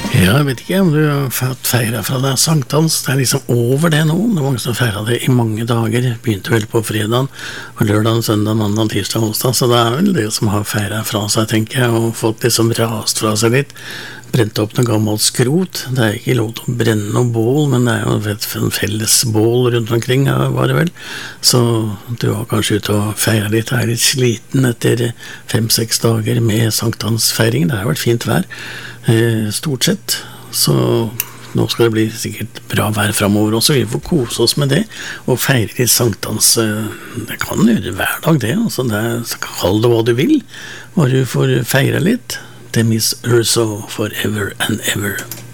Ja, jeg vet ikke om du har fått feira fra deg sankthans. Det er liksom over det nå. Det var mange som feira det i mange dager. Begynte vel på fredagen, og lørdagen, søndag, mandag, tirsdag, onsdag. Så det er vel det som har feira fra seg, tenker jeg, og fått liksom rast fra seg litt. Brent opp noe gammelt skrot. Det er ikke lov til å brenne noe bål, men det er jo et felles bål rundt omkring, var det vel. Så du var kanskje ute og feira litt. Jeg er litt sliten etter 5-6 dager med sankthansfeiring. Det har vært fint vær, stort sett. Så nå skal det bli sikkert bra vær fremover også. Vi får kose oss med det og feire litt sankthans. Det kan gjøre hver dag det, altså. Kall det hva du vil, og du får feire litt. Det Miss Urso forever and ever.